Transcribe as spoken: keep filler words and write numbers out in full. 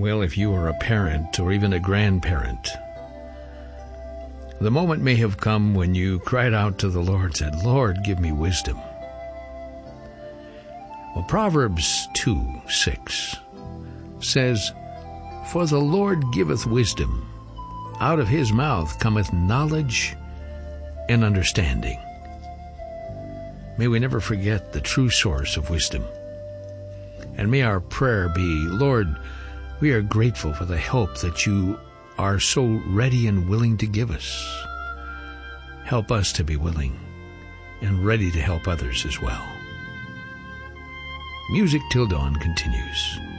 Well, if you are a parent or even a grandparent, the moment may have come when you cried out to the Lord, said, Lord, give me wisdom. Well, Proverbs two six says, For the Lord giveth wisdom, out of his mouth cometh knowledge and understanding. May we never forget the true source of wisdom. And may our prayer be, Lord, we are grateful for the help that you are so ready and willing to give us. Help us to be willing and ready to help others as well. Music Till Dawn continues.